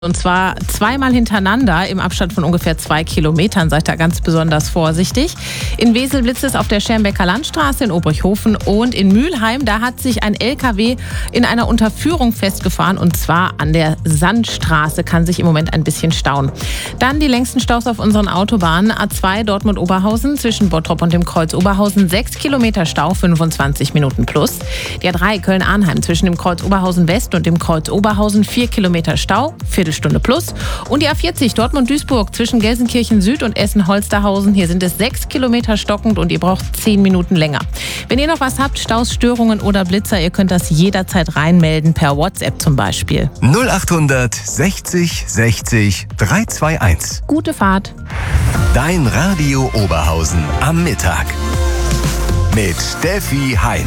Und zwar zweimal hintereinander im Abstand von ungefähr 2 Kilometern. Seid da ganz besonders vorsichtig. In Wesel blitzt es auf der Schermbecker Landstraße in Obrichhofen und in Mülheim. Da hat sich ein LKW in einer Unterführung festgefahren und zwar an der Sandstraße. Kann sich im Moment ein bisschen stauen. Dann die längsten Staus auf unseren Autobahnen. A2 Dortmund-Oberhausen zwischen Bottrop und dem Kreuz Oberhausen. 6 Kilometer Stau, 25 Minuten plus. Die A3 Köln-Arnheim zwischen dem Kreuz Oberhausen West und dem Kreuz Oberhausen. 4 Kilometer Stau, Viertelstunde plus. Und die A40 Dortmund-Duisburg zwischen Gelsenkirchen Süd und Essen-Holsterhausen. Hier sind es 6 Kilometer stockend und ihr braucht 10 Minuten länger. Wenn ihr noch was habt, Staus, Störungen oder Blitzer, ihr könnt das jederzeit reinmelden, per WhatsApp zum Beispiel. 0800 60 60 321. Gute Fahrt. Dein Radio Oberhausen am Mittag. Mit Steffi Hein.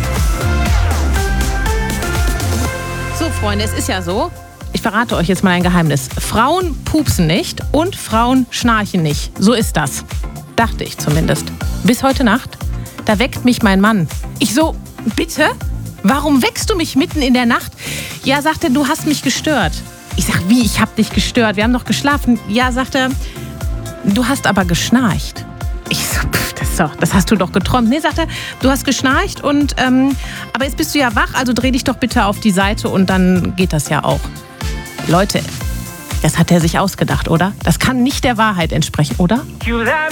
So, Freunde, es ist ja so, ich verrate euch jetzt mal ein Geheimnis. Frauen pupsen nicht und Frauen schnarchen nicht. So ist das. Dachte ich zumindest. Bis heute Nacht. Da weckt mich mein Mann. Ich so, bitte? Warum weckst du mich mitten in der Nacht? Ja, sagt er, du hast mich gestört. Ich sag, wie, ich hab dich gestört? Wir haben doch geschlafen. Ja, sagt er, du hast aber geschnarcht. Ich so, das hast du doch geträumt. Nee, sagt er, du hast geschnarcht und aber jetzt bist du ja wach, also dreh dich doch bitte auf die Seite und dann geht das ja auch. Leute, das hat er sich ausgedacht, oder? Das kann nicht der Wahrheit entsprechen, oder? You let